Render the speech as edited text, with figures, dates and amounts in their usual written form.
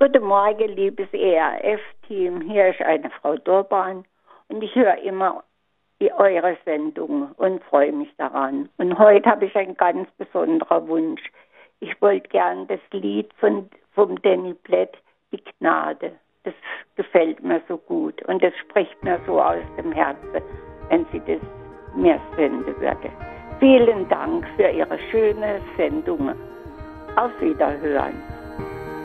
Guten Morgen, liebes ERF-Team. Hier ist eine Frau Dorban und ich höre immer eure Sendung und freue mich daran. Und heute habe ich einen ganz besonderen Wunsch. Ich wollte gern das Lied vom Danny Platt, Die Gnade. Das gefällt mir so gut und das spricht mir so aus dem Herzen, wenn sie das mir senden würde. Vielen Dank für Ihre schöne Sendung. Auf Wiederhören.